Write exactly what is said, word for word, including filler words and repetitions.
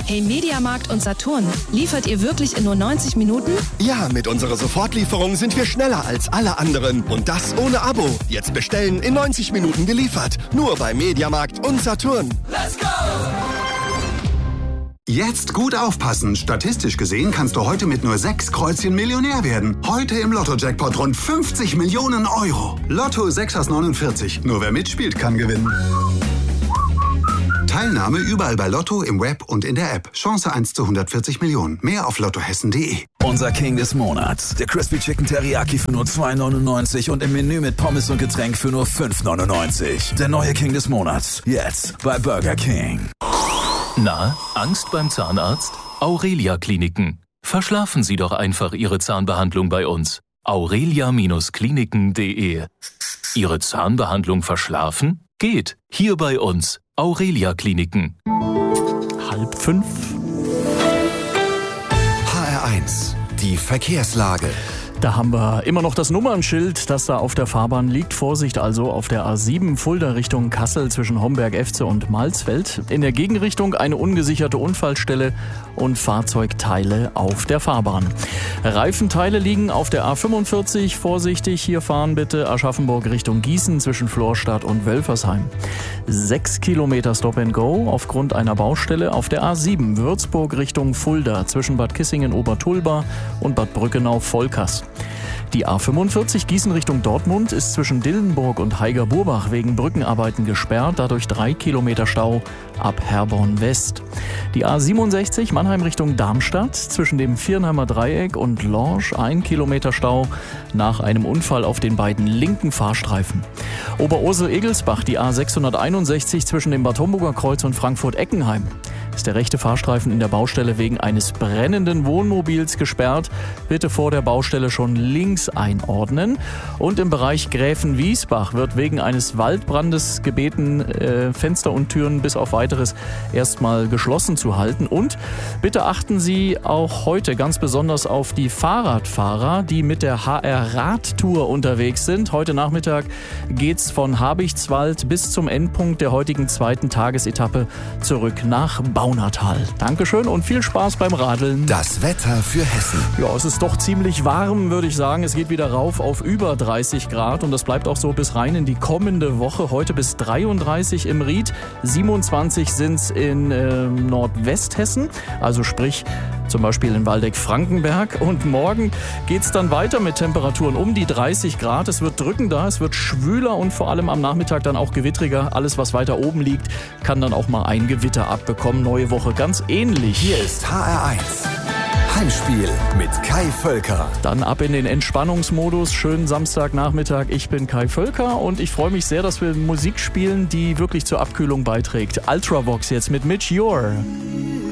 Hey Mediamarkt und Saturn, liefert ihr wirklich in nur neunzig Minuten? Ja, mit unserer Sofortlieferung sind wir schneller als alle anderen. Und das ohne Abo. Jetzt bestellen, in neunzig Minuten geliefert. Nur bei Mediamarkt und Saturn. Let's go! Jetzt gut aufpassen. Statistisch gesehen kannst du heute mit nur sechs Kreuzchen Millionär werden. Heute im Lotto-Jackpot rund fünfzig Millionen Euro. Lotto sechs aus neunundvierzig. Nur wer mitspielt, kann gewinnen. Teilnahme überall bei Lotto, im Web und in der App. Chance eins zu hundertvierzig Millionen. Mehr auf lottohessen punkt de. Unser King des Monats. Der Crispy Chicken Teriyaki für nur zwei neunundneunzig und im Menü mit Pommes und Getränk für nur fünf neunundneunzig. Der neue King des Monats. Jetzt bei Burger King. Na, Angst beim Zahnarzt? Aurelia Kliniken. Verschlafen Sie doch einfach Ihre Zahnbehandlung bei uns. aurelia Kliniken punkt de. Ihre Zahnbehandlung verschlafen? Geht. Hier bei uns. Aurelia Kliniken. Halb fünf. H R eins. Die Verkehrslage. Da haben wir immer noch das Nummernschild, das da auf der Fahrbahn liegt. Vorsicht also auf der A sieben Fulda Richtung Kassel zwischen Homberg-Efze und Malsfeld. In der Gegenrichtung eine ungesicherte Unfallstelle und Fahrzeugteile auf der Fahrbahn. Reifenteile liegen auf der A fünfundvierzig. Vorsichtig, hier fahren bitte Aschaffenburg Richtung Gießen zwischen Florstadt und Wölfersheim. Sechs Kilometer Stop and Go aufgrund einer Baustelle auf der A sieben Würzburg Richtung Fulda zwischen Bad Kissingen-Obertulba und Bad Brückenau-Volkers. Die A fünfundvierzig Gießen Richtung Dortmund ist zwischen Dillenburg und Heiger-Burbach wegen Brückenarbeiten gesperrt, dadurch drei Kilometer Stau ab Herborn West. Die A siebenundsechzig Mannheim Richtung Darmstadt zwischen dem Viernheimer Dreieck und Lorsch ein Kilometer Stau nach einem Unfall auf den beiden linken Fahrstreifen. Oberursel-Egelsbach die A sechshunderteinundsechzig zwischen dem Bad Homburger Kreuz und Frankfurt-Eckenheim. Ist der rechte Fahrstreifen in der Baustelle wegen eines brennenden Wohnmobils gesperrt. Bitte vor der Baustelle schon links einordnen. Und im Bereich Gräfenwiesbach wird wegen eines Waldbrandes gebeten, äh, Fenster und Türen bis auf weiteres erstmal geschlossen zu halten. Und bitte achten Sie auch heute ganz besonders auf die Fahrradfahrer, die mit der H R Radtour unterwegs sind. Heute Nachmittag geht's von Habichtswald bis zum Endpunkt der heutigen zweiten Tagesetappe zurück nach Baunatal. Dankeschön und viel Spaß beim Radeln. Das Wetter für Hessen. Ja, es ist doch ziemlich warm, würde ich sagen. Es geht wieder rauf auf über dreißig Grad und das bleibt auch so bis rein in die kommende Woche. Heute bis dreiunddreißig im Ried, siebenundzwanzig sind's in äh, Nordwesthessen, also sprich zum Beispiel in Waldeck-Frankenberg. Und morgen geht's dann weiter mit Temperaturen um die dreißig Grad. Es wird drückender, es wird schwüler und vor allem am Nachmittag dann auch gewittriger. Alles, was weiter oben liegt, kann dann auch mal ein Gewitter abbekommen. Neue Woche ganz ähnlich. Hier ist H R eins. Heimspiel mit Kai Völker. Dann ab in den Entspannungsmodus. Schönen Samstagnachmittag. Ich bin Kai Völker und ich freue mich sehr, dass wir Musik spielen, die wirklich zur Abkühlung beiträgt. Ultravox jetzt mit Mitch Ure.